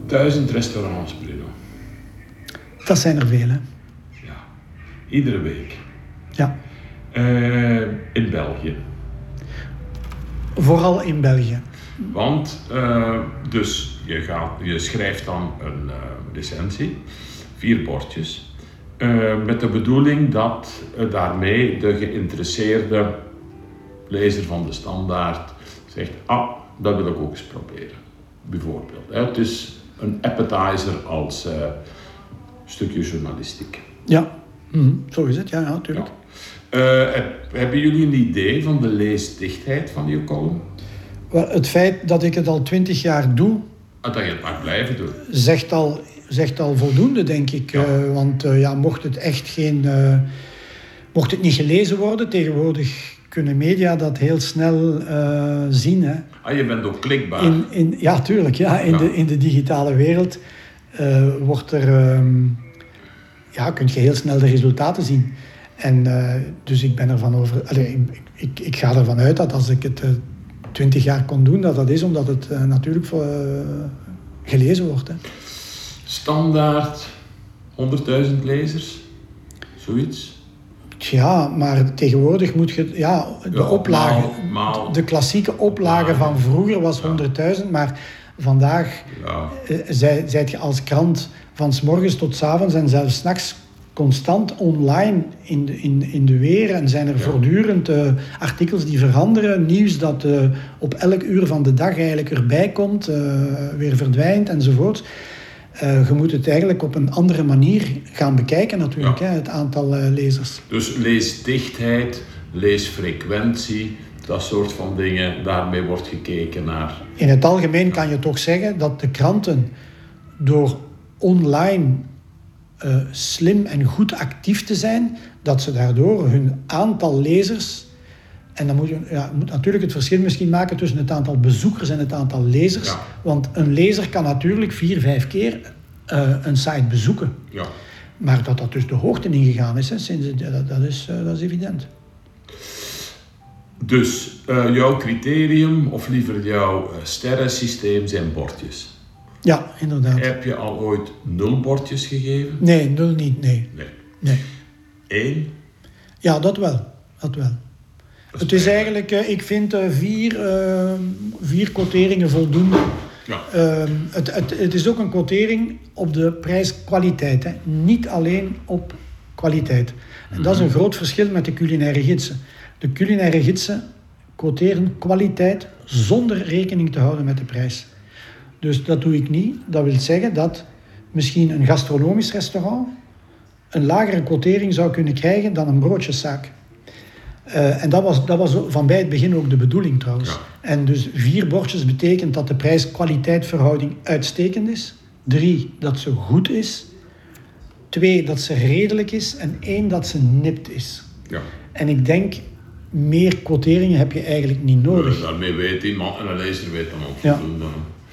1000 restaurants, Bruno. Dat zijn er veel, hè? Ja. Iedere week. Ja. In België. Vooral in België. Want, dus je schrijft dan een recensie, 4 bordjes, met de bedoeling dat daarmee de geïnteresseerde lezer van de Standaard zegt, dat wil ik ook eens proberen, bijvoorbeeld. Het is een appetizer als stukje journalistiek. Ja, zo is het, ja, natuurlijk. Ja. Hebben jullie een idee van de leesdichtheid van je column? Wel, het feit dat ik het al 20 jaar doe, Dat je het mag blijven doen. zegt al voldoende, denk ik. Ja. Want mocht het echt mocht het niet gelezen worden, tegenwoordig kunnen media dat heel snel zien. Hè. Je bent ook klikbaar. Ja, tuurlijk. Ja. In de digitale wereld wordt er... kun je heel snel de resultaten zien. En dus ik ben ervan over... Ik ga ervan uit dat als ik het 20 jaar kon doen, dat is omdat het natuurlijk gelezen wordt. Hè. Standaard, 100.000 lezers, zoiets. Ja, maar tegenwoordig moet je... de oplage... De klassieke oplage van vroeger was 100.000, maar vandaag zijt je als krant van 's morgens tot 's avonds en zelfs 's nachts constant online in de weer en zijn er voortdurend artikels die veranderen, nieuws dat op elk uur van de dag eigenlijk erbij komt, weer verdwijnt enzovoort. Je moet het eigenlijk op een andere manier gaan bekijken natuurlijk, het aantal lezers. Dus leesdichtheid, leesfrequentie, dat soort van dingen, daarmee wordt gekeken naar... In het algemeen kan je toch zeggen dat de kranten door online slim en goed actief te zijn, dat ze daardoor hun aantal lezers... En dan moet je moet natuurlijk het verschil misschien maken tussen het aantal bezoekers en het aantal lezers. Ja. Want een lezer kan natuurlijk 4-5 keer een site bezoeken. Ja. Maar dat dus de hoogte ingegaan is, dat is evident. Dus jouw criterium, of liever jouw sterrensysteem, zijn bordjes. Ja, inderdaad. Heb je al ooit 0 bordjes gegeven? Nee, 0 niet, nee. 1? Ja, dat wel. Het is eigenlijk, ik vind 4 quoteringen voldoende. Ja. Het is ook een quotering op de prijs-kwaliteit, hè. Niet alleen op kwaliteit. En dat is een groot verschil met de culinaire gidsen. De culinaire gidsen quoteren kwaliteit zonder rekening te houden met de prijs. Dus dat doe ik niet. Dat wil zeggen dat misschien een gastronomisch restaurant een lagere quotering zou kunnen krijgen dan een broodjeszaak. En dat was van bij het begin ook de bedoeling trouwens. Ja. En dus 4 bordjes betekent dat de prijs-kwaliteit verhouding uitstekend is. 3, dat ze goed is. 2, dat ze redelijk is. En 1, dat ze nipt is. Ja. En ik denk, meer quoteringen heb je eigenlijk niet nodig. Daarmee weet iemand, en een lezer weet dan ook voldoende.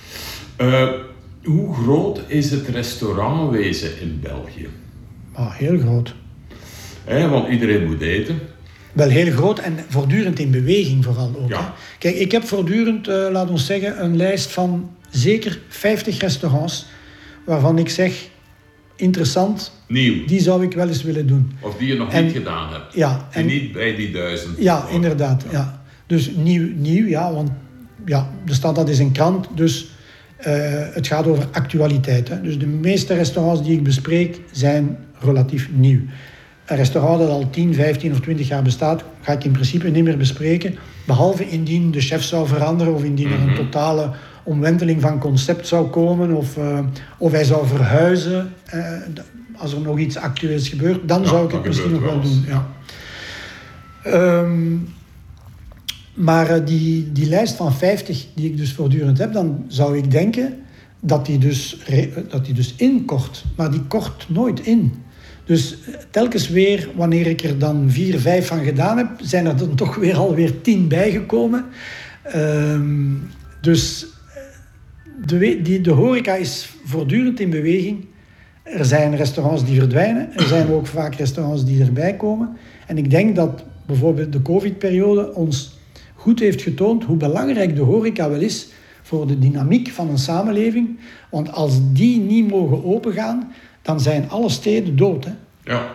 Hoe groot is het restaurantwezen in België? Heel groot. Want iedereen moet eten. Wel heel groot en voortdurend in beweging vooral ook. Ja. Kijk, ik heb voortdurend, laat ons zeggen, een lijst van zeker 50 restaurants waarvan ik zeg, interessant, nieuw. Die zou ik wel eens willen doen. Of die je nog niet gedaan hebt. Ja. En niet bij die 1000. Ja, inderdaad. Ja. Dus nieuw, want de Standaard is een krant, dus het gaat over actualiteit. Hè. Dus de meeste restaurants die ik bespreek zijn relatief nieuw. Een restaurant dat al 10, 15 of 20 jaar bestaat, ga ik in principe niet meer bespreken. Behalve indien de chef zou veranderen of indien er een totale omwenteling van concept zou komen of hij zou verhuizen. Als er nog iets actueels gebeurt, dan zou ik het misschien nog wel doen. Ja. Maar die lijst van 50 die ik dus voortdurend heb, dan zou ik denken dat die dus inkort. Maar die kort nooit in. Dus telkens weer, wanneer ik er dan 4, 5 van gedaan heb, zijn er dan toch weer alweer 10 bijgekomen. Dus de horeca is voortdurend in beweging. Er zijn restaurants die verdwijnen. Er zijn ook vaak restaurants die erbij komen. En ik denk dat bijvoorbeeld de COVID-periode ons goed heeft getoond hoe belangrijk de horeca wel is voor de dynamiek van een samenleving. Want als die niet mogen opengaan, dan zijn alle steden dood. Hè? Ja.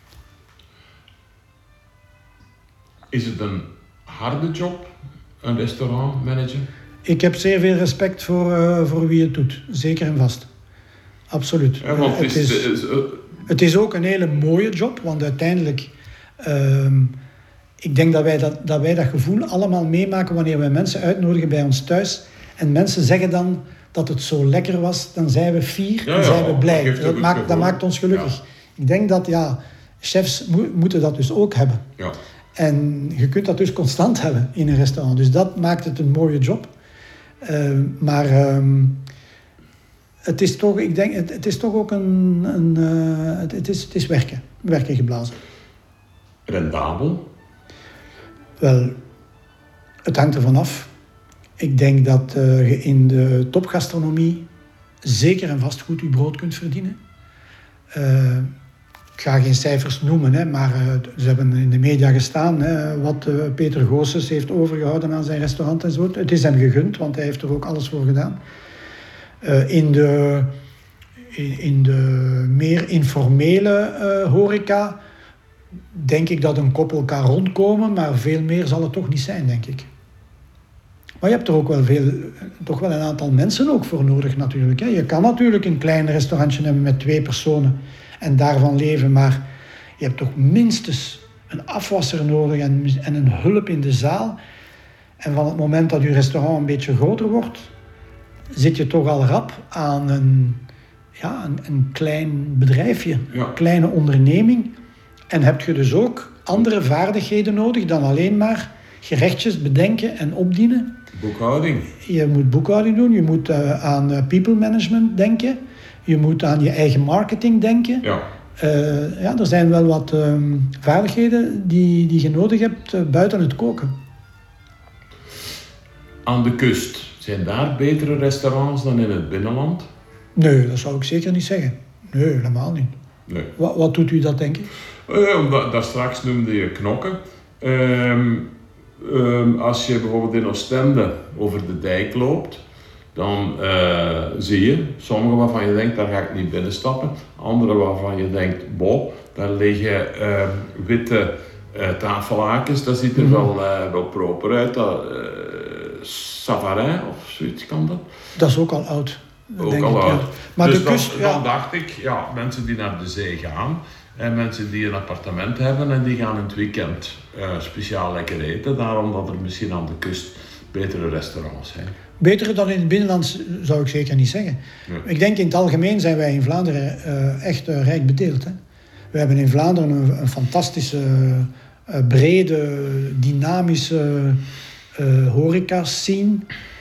Is het een harde job, een restaurantmanager? Ik heb zeer veel respect voor wie het doet. Zeker en vast. Absoluut. Ja, want het is ook een hele mooie job, want uiteindelijk... ik denk dat wij dat gevoel allemaal meemaken wanneer wij mensen uitnodigen bij ons thuis. En mensen zeggen dan dat het zo lekker was. Dan zijn we fier en zijn we blij. Dat maakt ons gelukkig. Ja. Ik denk dat chefs moeten dat dus ook hebben. Ja. En je kunt dat dus constant hebben in een restaurant. Dus dat maakt het een mooie job. Het is toch, ik denk, het is toch ook het is werken geblazen. Rendabel? Wel, het hangt ervan af. Ik denk dat je in de topgastronomie zeker en vast goed je brood kunt verdienen. Ik ga geen cijfers noemen, hè, maar ze hebben in de media gestaan wat Peter Goossens heeft overgehouden aan zijn restaurant en zo. Het is hem gegund, want hij heeft er ook alles voor gedaan. In de meer informele horeca denk ik dat een koppel kan rondkomen, maar veel meer zal het toch niet zijn, denk ik. Maar je hebt er ook toch wel een aantal mensen ook voor nodig natuurlijk. Hè. Je kan natuurlijk een klein restaurantje hebben met 2 personen en daarvan leven, maar je hebt toch minstens een afwasser nodig en een hulp in de zaal. En van het moment dat je restaurant een beetje groter wordt, zit je toch al rap aan een klein bedrijfje, een kleine onderneming. En heb je dus ook andere vaardigheden nodig dan alleen maar gerechtjes bedenken en opdienen. Boekhouding. Je moet boekhouding doen, je moet aan people management denken. Je moet aan je eigen marketing denken. Ja. Er zijn wel wat vaardigheden die je nodig hebt buiten het koken. Aan de kust, zijn daar betere restaurants dan in het binnenland? Nee, dat zou ik zeker niet zeggen. Nee, helemaal niet. Nee. Wat doet u dat, denk ik? Daar straks noemde je knokken. Als je bijvoorbeeld in Oostende over de dijk loopt, dan zie je sommige waarvan je denkt, daar ga ik niet binnenstappen. Andere waarvan je denkt, daar liggen witte tafellakens, dat ziet er wel proper uit. Savarin of zoiets kan dat. Dat is ook al oud. Ook al oud. Ja. Maar dus de kust, dan dacht ik, mensen die naar de zee gaan en mensen die een appartement hebben en die gaan in het weekend speciaal lekker eten. Daarom dat er misschien aan de kust betere restaurants zijn. Betere dan in het binnenland zou ik zeker niet zeggen. Nee. Ik denk in het algemeen zijn wij in Vlaanderen echt rijk bedeeld. Hè? We hebben in Vlaanderen een fantastische, brede, dynamische horeca-scene.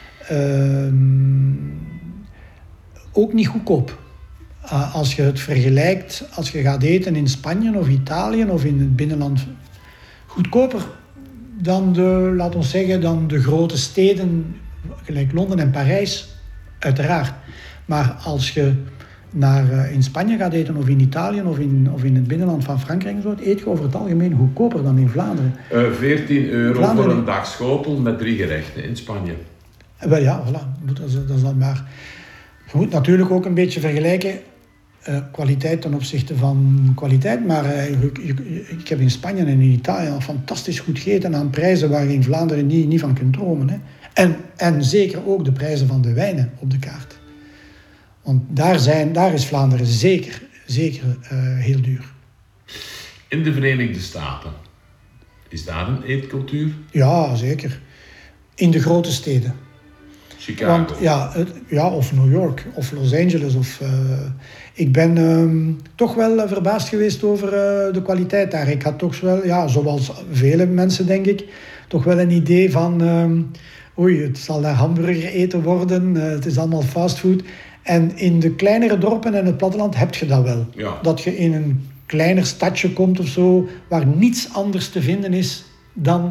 Ook niet goedkoop. Als je het vergelijkt, als je gaat eten in Spanje of Italië of in het binnenland, goedkoper dan dan de grote steden, gelijk Londen en Parijs, uiteraard. Maar als je in Spanje gaat eten of in Italië of in het binnenland van Frankrijk, eet je over het algemeen goedkoper dan in Vlaanderen. €14 voor een dagschotel met 3 gerechten in Spanje. Wel ja, voilà. Dat is dan maar. Je moet natuurlijk ook een beetje vergelijken kwaliteit ten opzichte van kwaliteit. Maar ik heb in Spanje en in Italië al fantastisch goed gegeten aan prijzen waar je in Vlaanderen niet van kunt dromen. Hè. En zeker ook de prijzen van de wijnen op de kaart. Want daar is Vlaanderen zeker heel duur. In de Verenigde Staten, is daar een eetcultuur? Ja, zeker. In de grote steden. Chicago. Want, of New York, of Los Angeles. Ik ben toch wel verbaasd geweest over de kwaliteit daar. Ik had toch wel, zoals vele mensen denk ik, toch wel een idee van... het zal daar hamburger eten worden, het is allemaal fastfood. En in de kleinere dorpen en het platteland heb je dat wel. Ja. Dat je in een kleiner stadje komt of zo, waar niets anders te vinden is dan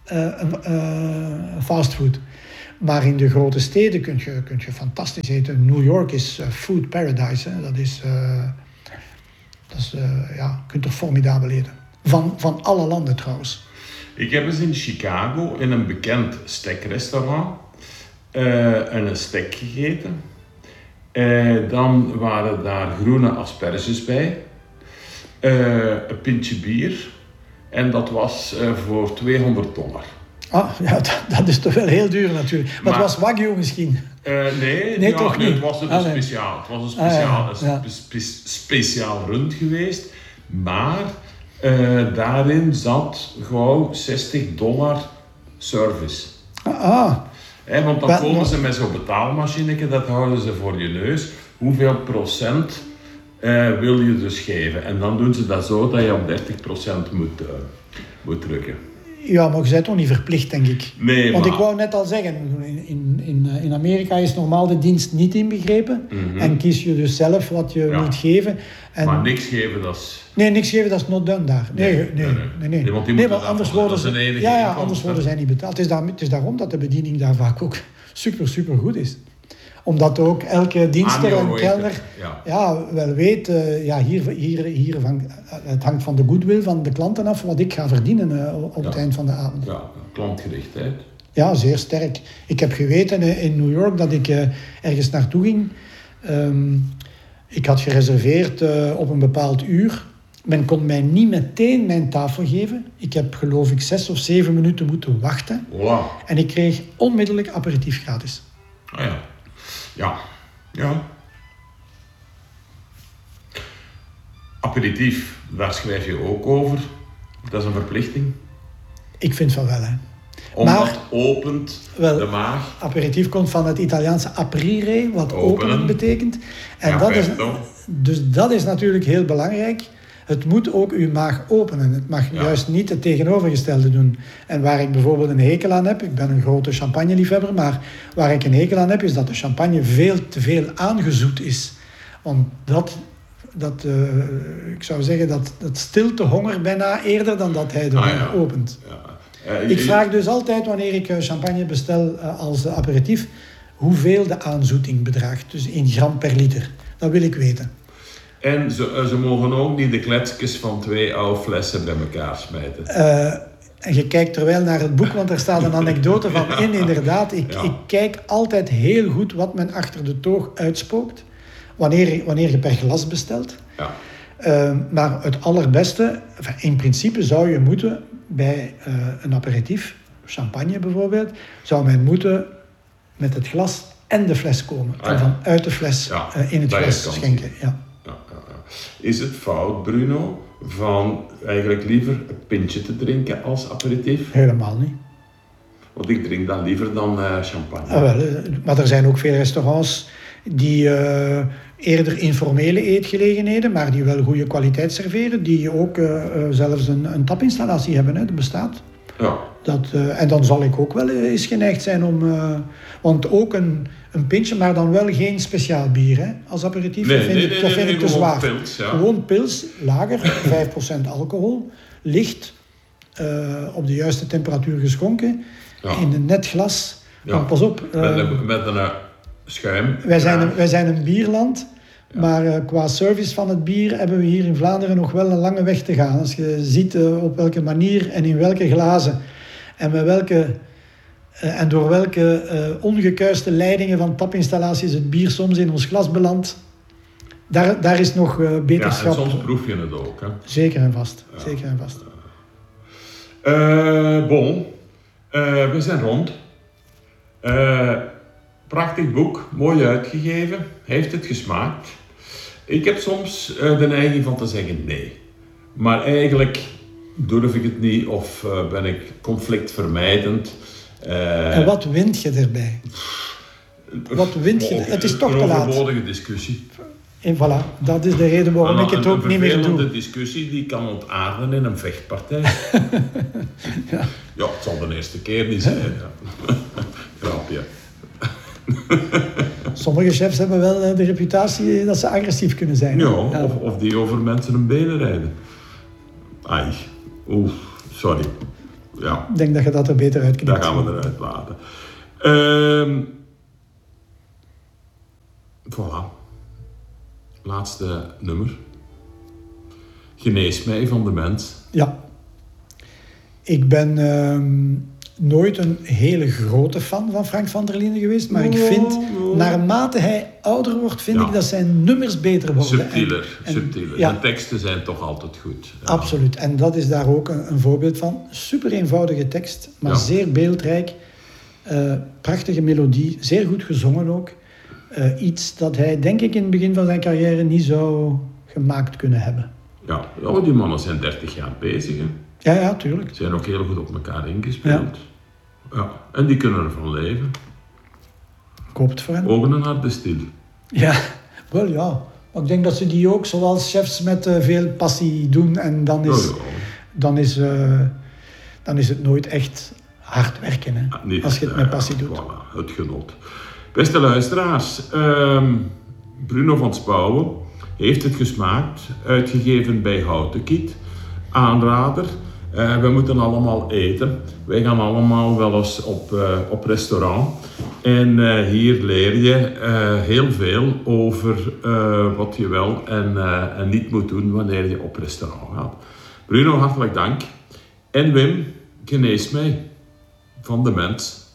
fastfood. Maar in de grote steden kun je fantastisch eten. New York is food paradise. Hè. Je kunt er formidabel eten. Van alle landen trouwens. Ik heb eens in Chicago in een bekend steakrestaurant en een steak gegeten. Dan waren daar groene asperges bij. Een pintje bier. En dat was voor $200. Ja, dat is toch wel heel duur natuurlijk. Maar het was Wagyu misschien? Nee, toch niet? Het was een speciaal. Het was een speciaal rund geweest. Maar daarin zat gauw $60 service. Want dan komen ze met zo'n betaalmachineke, dat houden ze voor je neus. Hoeveel procent wil je dus geven? En dan doen ze dat zo dat je op 30% moet drukken. Ja, maar je bent toch niet verplicht, denk ik. Nee, want ik wou net al zeggen, in Amerika is normaal de dienst niet inbegrepen. Mm-hmm. En kies je dus zelf wat je wilt geven. En maar niks geven, dat is... Nee, niks geven, dat is not done daar. Nee. Want die want anders worden ze... anders worden zij niet betaald. Het is daarom dat de bediening daar vaak ook super goed is. Omdat ook elke dienster en kelner wel weet, het hangt van de goodwill van de klanten af wat ik ga verdienen op het eind van de avond. Ja, klantgerichtheid. Ja, zeer sterk. Ik heb geweten in New York dat ik ergens naartoe ging. Ik had gereserveerd op een bepaald uur. Men kon mij niet meteen mijn tafel geven. Ik heb geloof ik 6 of 7 minuten moeten wachten. Wow. En ik kreeg onmiddellijk aperitief gratis. Ja. Aperitief, daar schrijf je ook over. Dat is een verplichting. Ik vind van wel, hè. Omdat het opent de maag. Aperitief komt van het Italiaanse aprire, wat openen betekent. En dat is natuurlijk heel belangrijk. Het moet ook uw maag openen. Het mag juist niet het tegenovergestelde doen. En waar ik bijvoorbeeld een hekel aan heb, ik ben een grote champagneliefhebber, maar waar ik een hekel aan heb, is dat de champagne veel te veel aangezoet is. Want ik zou zeggen, dat stilt de honger bijna eerder dan dat hij de honger opent. Ja. Ik vraag dus altijd, wanneer ik champagne bestel als aperitief, hoeveel de aanzoeting bedraagt. Dus in gram per liter. Dat wil ik weten. En ze mogen ook niet de kletsjes van 2 oude flessen bij elkaar smijten. En je kijkt er wel naar het boek, want er staat een anekdote van in, inderdaad. Ik kijk altijd heel goed wat men achter de toog uitspookt, wanneer je per glas bestelt. Ja. Maar het allerbeste, in principe zou je moeten, bij een aperitief, champagne bijvoorbeeld, zou men moeten met het glas en de fles komen. En dan uit de fles in het glas schenken. Ja. Is het fout, Bruno, van eigenlijk liever een pintje te drinken als aperitief? Helemaal niet. Want ik drink dan liever dan champagne. Maar er zijn ook veel restaurants die eerder informele eetgelegenheden, maar die wel goede kwaliteit serveren, die ook zelfs een tapinstallatie hebben, hè, dat bestaat. Ja. En dan zal ik ook wel eens geneigd zijn om... want ook een pintje, maar dan wel geen speciaal bier, hè, als aperitief. Dat vind ik te zwaar. Pils, ja. Gewoon pils, lager, 5% alcohol, licht, op de juiste temperatuur geschonken, in een net glas. Ja. Maar pas op... met een schuim. Wij zijn een bierland, maar qua service van het bier hebben we hier in Vlaanderen nog wel een lange weg te gaan. Als je ziet op welke manier en in welke glazen en met welke... en door welke ongekuiste leidingen van tapinstallaties het bier soms in ons glas belandt, daar is nog beterschap. Ja, en soms proef je het ook. Hè? Zeker en vast. Ja. Zeker en vast. We zijn rond. Prachtig boek, mooi uitgegeven. Heeft het gesmaakt? Ik heb soms de neiging van te zeggen nee. Maar eigenlijk durf ik het niet of ben ik conflictvermijdend. En wat wint je erbij? Wat wint je? Het is toch te laat. Een overbodige discussie. En voilà, dat is de reden waarom ik het ook niet meer doe. Een vervelende discussie die kan ontaarden in een vechtpartij. Ja, het zal de eerste keer niet zijn. Ja. Grapje. Sommige chefs hebben wel de reputatie dat ze agressief kunnen zijn. Ja, of die over mensen hun benen rijden. Ai, sorry. Ja. Ik denk dat je dat er beter uit knipt. Dat gaan we eruit laten. Voilà. Laatste nummer. Genees mij van de mens. Ja. Ik ben nooit een hele grote fan van Frank van der Linden geweest. Maar ik vind, naarmate hij ouder wordt, vind ik dat zijn nummers beter worden. Subtieler. Ja. De teksten zijn toch altijd goed. Ja. Absoluut. En dat is daar ook een voorbeeld van. Super eenvoudige tekst, maar zeer beeldrijk. Prachtige melodie, zeer goed gezongen ook. Iets dat hij, denk ik, in het begin van zijn carrière niet zou gemaakt kunnen hebben. Ja, die mannen zijn 30 jaar bezig. Hè. Ja, tuurlijk. Ze zijn ook heel goed op elkaar ingespeeld. Ja. En die kunnen ervan leven. Ik hoop het voor hen. Ogen en harde stil. Ja, wel ja. Maar ik denk dat ze die ook zoals chefs met veel passie doen. En dan is het nooit echt hard werken. Hè? Als je het met passie doet. Voilà, het genot. Beste luisteraars, Bruno van Spouwen heeft het gesmaakt, uitgegeven bij Houtenkiet. Aanrader. We moeten allemaal eten. Wij gaan allemaal wel eens op restaurant. En hier leer je heel veel over wat je wel en niet moet doen wanneer je op restaurant gaat. Bruno, hartelijk dank. En Wim, genees mij van de mens.